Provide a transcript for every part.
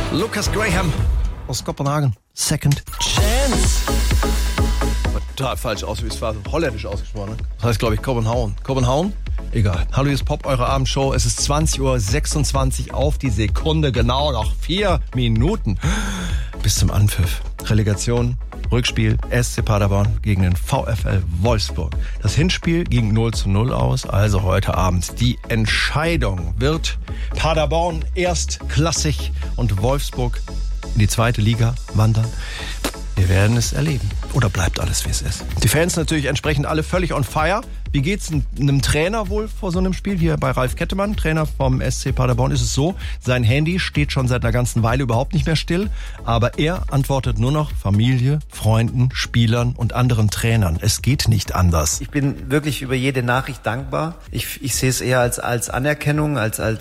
Lucas Graham aus Kopenhagen. Second Chance. Total falsch es war holländisch ausgesprochen. Ne? Das heißt, glaube ich, Kopenhagen. Kopenhagen? Egal. Hallo, hier ist Pop, eure Abendshow. Es ist 20.26 Uhr auf die Sekunde. Genau noch 4 Minuten bis zum Anpfiff. Relegation, Rückspiel, SC Paderborn gegen den VfL Wolfsburg. Das Hinspiel ging 0:0 aus, also heute Abend die Entscheidung. Wird Paderborn erstklassig und Wolfsburg in die zweite Liga wandern? Wir werden es erleben. Oder bleibt alles, wie es ist? Die Fans natürlich entsprechend alle völlig on fire. Wie geht's einem Trainer wohl vor so einem Spiel? Hier bei Ralf Kettemann, Trainer vom SC Paderborn, ist es so, sein Handy steht schon seit einer ganzen Weile überhaupt nicht mehr still. Aber er antwortet nur noch Familie, Freunden, Spielern und anderen Trainern. Es geht nicht anders. Ich bin wirklich über jede Nachricht dankbar. Ich sehe es eher als Anerkennung,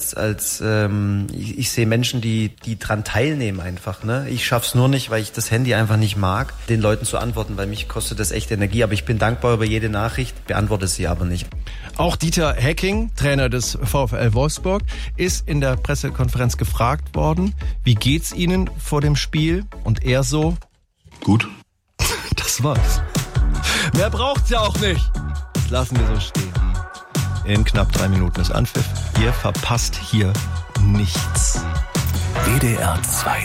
ich sehe Menschen, die dran teilnehmen einfach. Ne? Ich schaff's nur nicht, weil ich das Handy einfach nicht mag, den Leuten zu antworten, weil mich kostet das echt Energie. Aber ich bin dankbar über jede Nachricht, beantworte sie aber nicht. Auch Dieter Hecking, Trainer des VfL Wolfsburg, ist in der Pressekonferenz gefragt worden, wie geht's Ihnen vor dem Spiel? Und er so: Gut. Das war's. Mehr braucht's ja auch nicht. Das lassen wir so stehen. In knapp 3 Minuten ist Anpfiff. Ihr verpasst hier nichts. WDR 2